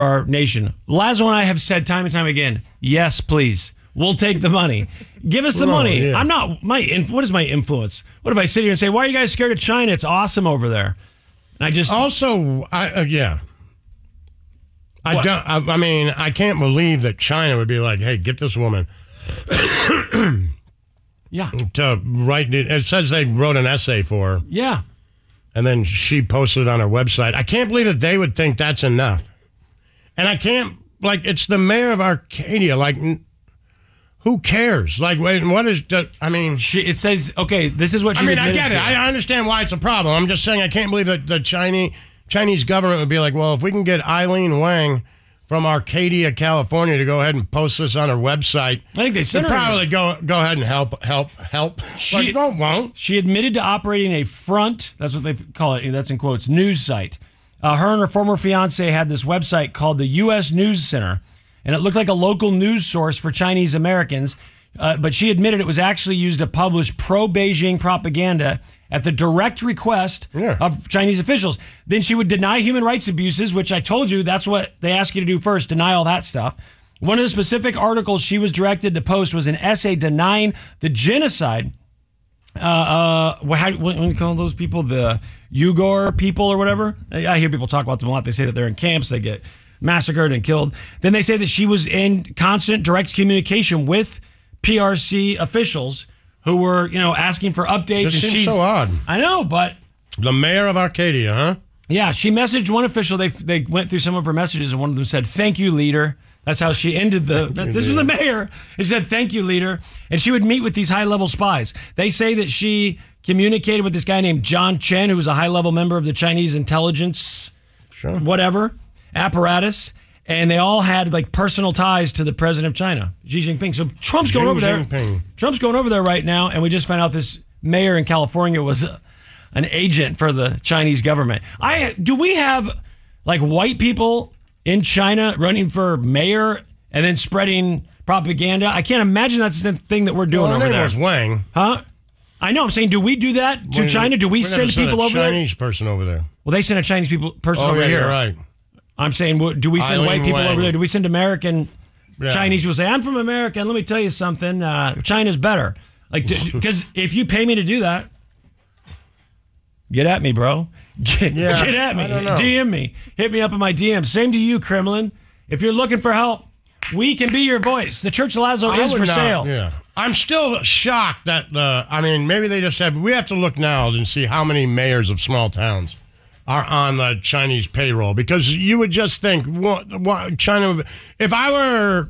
our nation. Lazo and I have said time and time again, yes, please. We'll take the money. Give us the money. Yeah. I'm not, what is my influence? What if I sit here and say, why are you guys scared of China? It's awesome over there. And I just. Also, yeah. I mean, I can't believe that China would be like, hey, get this woman. Yeah. To write it says they wrote an essay for her. Yeah. And then she posted it on her website. I can't believe that they would think that's enough. And I can't, like, it's the mayor of Arcadia. Like, who cares? Like, wait, what is, I mean. It says, okay, this is what she's I get it. to. I understand why it's a problem. I'm just saying I can't believe that the Chinese government would be like, well, if we can get Eileen Wang from Arcadia, California, to go ahead and post this on her website, I think they said probably go ahead and help. She won't. She admitted to operating a front, that's what they call it, that's in quotes, news site. Her and her former fiance had this website called the U.S. News Center, and it looked like a local news source for Chinese Americans, but she admitted it was actually used to publish pro-Beijing propaganda at the direct request of Chinese officials. Then she would deny human rights abuses, which I told you, that's what they ask you to do first, deny all that stuff. One of the specific articles she was directed to post was an essay denying the genocide. What do you call those people? The Uyghur people or whatever? I hear people talk about them a lot. They say that they're in camps, they get massacred and killed. Then they say that she was in constant direct communication with PRC officials who were, asking for updates. This seems so odd. I know, but the mayor of Arcadia, huh? Yeah, she messaged one official. They went through some of her messages, and one of them said, "Thank you, leader." That's how she ended this was the mayor. She said, "Thank you, leader." And she would meet with these high-level spies. They say that she communicated with this guy named John Chen, who was a high-level member of the Chinese intelligence, apparatus. And they all had like personal ties to the president of China, Xi Jinping. So Trump's going over there. Trump's going over there right now, and we just found out this mayor in California was an agent for the Chinese government. Do we have like white people in China running for mayor and then spreading propaganda? I can't imagine that's the thing that we're doing over there. Was Wang. Huh? I know. I'm saying, do we do that to China? Do we send people over there? Chinese person over there. Well, they send a Chinese person over here. You're right. I'm saying, do we send white people over there? Do we send American Chinese people? Say, I'm from America, and let me tell you something. China's better. Like, because if you pay me to do that, get at me, bro. Get at me. DM me. Hit me up in my DM. Same to you, Kremlin. If you're looking for help, we can be your voice. The Church of Lazo is for sale. Yeah. I'm still shocked that, maybe they just we have to look now and see how many mayors of small towns are on the Chinese payroll, because you would just think, what China, if I were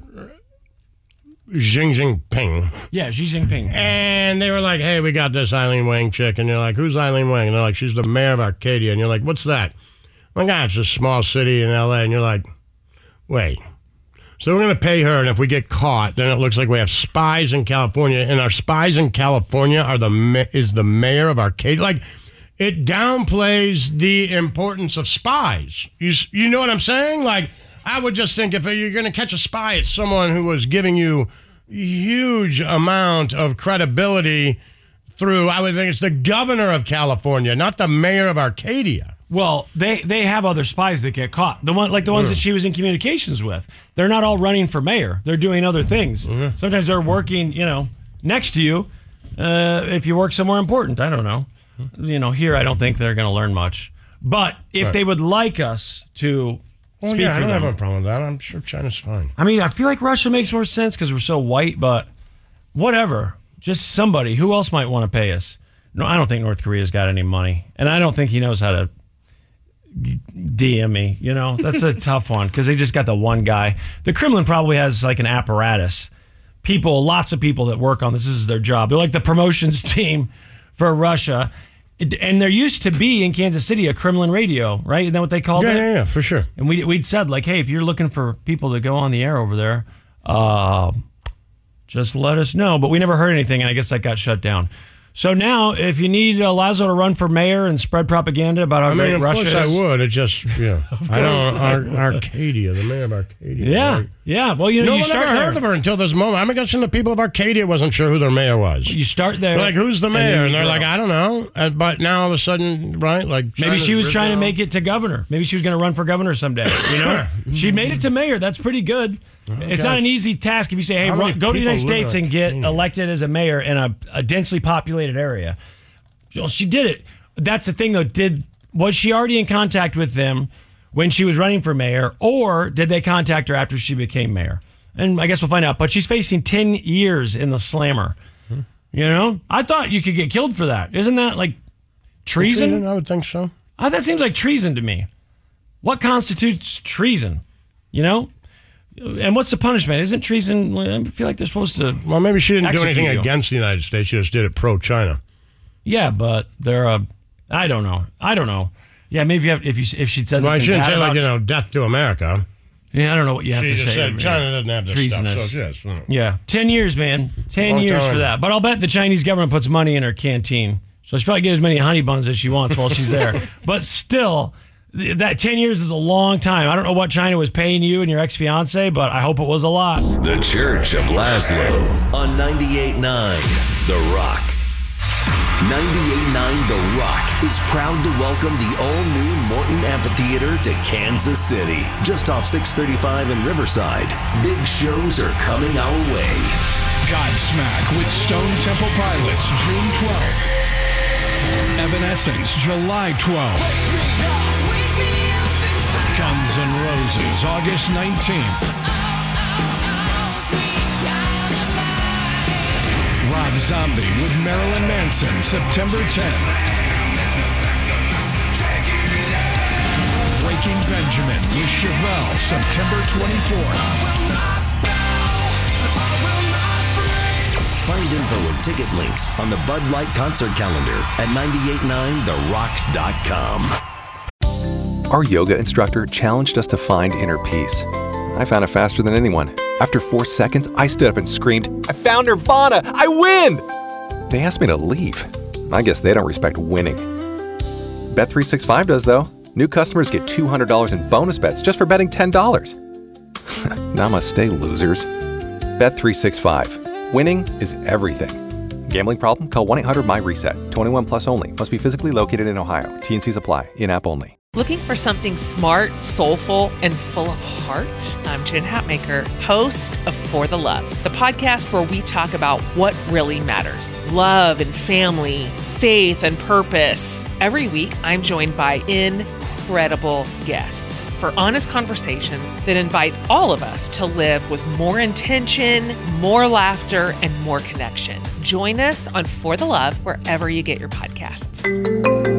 Xi Jinping. Yeah, Xi Jinping. And they were like, hey, we got this Eileen Wang chick. And you're like, who's Eileen Wang? And they're like, she's the mayor of Arcadia. And you're like, what's that? My God, it's a small city in L.A. And you're like, wait. So we're going to pay her, and if we get caught, then it looks like we have spies in California. And our spies in California is the mayor of Arcadia. Like, it downplays the importance of spies. You know what I'm saying? Like, I would just think if you're going to catch a spy, it's someone who was giving you huge amount of credibility through, I would think it's the governor of California, not the mayor of Arcadia. Well, they have other spies that get caught. The ones that she was in communications with. They're not all running for mayor. They're doing other things. Mm-hmm. Sometimes they're working, next to you if you work somewhere important. I don't know. Here I don't think they're going to learn much. But if they would like us to speak for them. I don't have a problem with that. I'm sure China's fine. I mean, I feel like Russia makes more sense because we're so white, but whatever. Just somebody. Who else might want to pay us? No, I don't think North Korea's got any money. And I don't think he knows how to DM me. That's a tough one because they just got the one guy. The Kremlin probably has like an apparatus. Lots of people that work on this. This is their job. They're like the promotions team for Russia. And there used to be in Kansas City a Kremlin radio, right? Isn't that what they called it? Yeah, for sure. And we'd said, like, hey, if you're looking for people to go on the air over there, just let us know. But we never heard anything, and I guess that got shut down. So now, if you need Lazo to run for mayor and spread propaganda about how great Russia is. Of course I would. It just, I don't, Arcadia, the mayor of Arcadia. Yeah, right? yeah. Well, you No you one start ever there. heard of her until this moment. I'm guessing the people of Arcadia wasn't sure who their mayor was. You start there. They're like, who's the mayor? then And you they're grow. like, I don't know. But now all of a sudden, right? Like Maybe she was China's trying to risen make it to governor. Maybe she was going to run for governor someday. You know, she made it to mayor. That's pretty good. It's not an easy task if you say, "Hey, How many go to the United people live States in and get Arcadia? elected as a mayor in a densely populated area." Well, she did it. That's the thing, though. Was she already in contact with them when she was running for mayor, or did they contact her after she became mayor? And I guess we'll find out. But she's facing 10 years in the slammer. You know, I thought you could get killed for that. Isn't that like treason? I would think so. That seems like treason to me. What constitutes treason? You know? And what's the punishment? Isn't treason, I feel like they're supposed to. Well, maybe she didn't do execute anything you. against the United States. She just did it pro-China. Yeah, but they're I don't know. Yeah, maybe if she says Well, I something shouldn't bad say about like, death to America. Yeah, I don't know what you have She to just say. said China doesn't have this Treasonous. stuff. So yes. Yeah, 10 years, man. 10 Long years time. for that. But I'll bet the Chinese government puts money in her canteen. So she'll probably get as many honey buns as she wants while she's there. But still, that 10 years is a long time. I don't know what China was paying you and your ex-fiance, but I hope it was a lot. The Church of Laszlo on 98.9 The Rock. 98.9 The Rock is proud to welcome the all-new Morton Amphitheater to Kansas City, just off 635 in Riverside. Big shows are coming our way. Godsmack with Stone Temple Pilots, June 12th. Evanescence, July 12th. Guns N' Roses, August 19th. Rob Zombie with Marilyn Manson, September 10th. Breaking Benjamin with Chevelle, September 24th. Find info and ticket links on the Bud Light concert calendar at 989therock.com. Our yoga instructor challenged us to find inner peace. I found it faster than anyone. After 4 seconds, I stood up and screamed, "I found Nirvana! I win!" They asked me to leave. I guess they don't respect winning. Bet365 does, though. New customers get $200 in bonus bets just for betting $10. Namaste, losers. Bet365. Winning is everything. Gambling problem? Call 1-800-MY-RESET. 21 plus only. Must be physically located in Ohio. T&Cs apply. In-app only. Looking for something smart, soulful, and full of heart? I'm Jen Hatmaker, host of For the Love, the podcast where we talk about what really matters. Love and family, faith and purpose. Every week, I'm joined by incredible guests for honest conversations that invite all of us to live with more intention, more laughter, and more connection. Join us on For the Love wherever you get your podcasts.